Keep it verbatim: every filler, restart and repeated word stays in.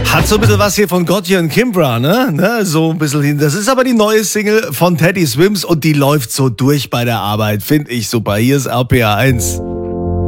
Hat so ein bisschen was hier von Gotye und Kimbra, ne? ne? So ein bisschen hin. Das ist aber die neue Single von Teddy Swims und die läuft so durch bei der Arbeit. Finde ich super. Hier ist R P R eins.